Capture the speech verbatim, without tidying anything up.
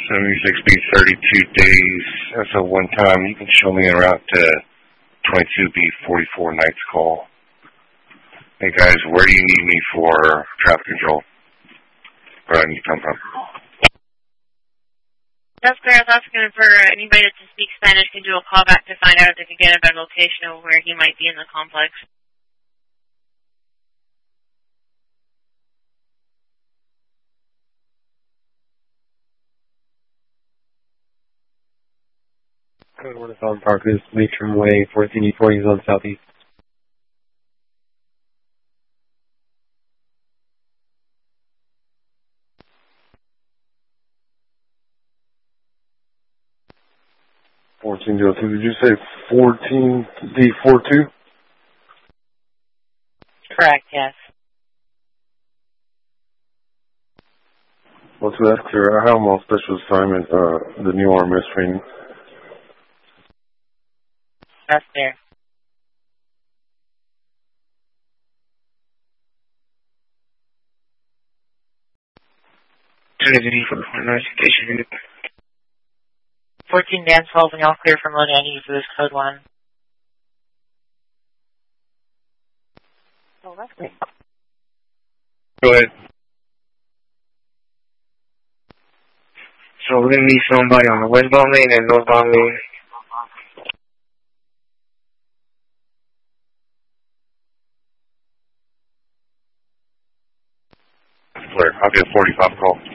seventy-six B thirty-two days. That's a one time. You can show me en route to twenty-two B forty-four nights call. Hey guys, where do you need me for traffic control? Where do I need to come from? That's clear. I was asking for anybody that speaks Spanish can do a call back to find out if they can get a better location of where he might be in the complex. Code one is on Parkus, Leitrim Way, fourteen E forty zone southeast. fourteen oh two, did you say fourteen D forty-two? Correct, yes. Well, to that's clear, I have my special assignment, uh, the new R M S training. That's there. fourteen Dan twelve, and y'all clear from loading. I need you for this code one. Oh, that's great. Go ahead. So we're going to need somebody on the westbound lane and northbound lane. Clear. I'll get a forty-five call.